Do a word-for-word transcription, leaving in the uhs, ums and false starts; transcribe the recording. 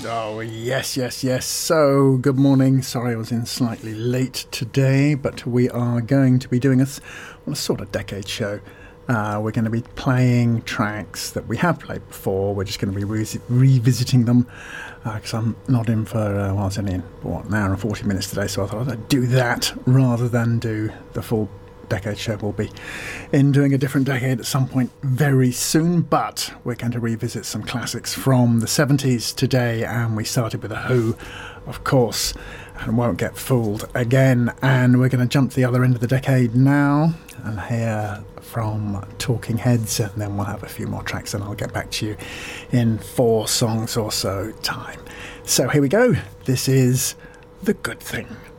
Oh, yes, yes, yes. So, good morning. Sorry I was in slightly late today, but we are going to be doing a, well, a sort of decade show. Uh, we're going to be playing tracks that we have played before. We're just going to be re- revisiting them because uh, I'm not in for, uh, well, I was only in, what, an hour and forty minutes today, so I thought I'd do that rather than do the full decade show. We'll be in doing a different decade at some point very soon, but we're going to revisit some classics from the seventies today, and we started with The Who, of course, and Won't Get Fooled again, and we're going to jump to the other end of the decade now and hear from Talking Heads, and then we'll have a few more tracks and I'll get back to you in four songs or so time. So here we go. This is The Good Thing.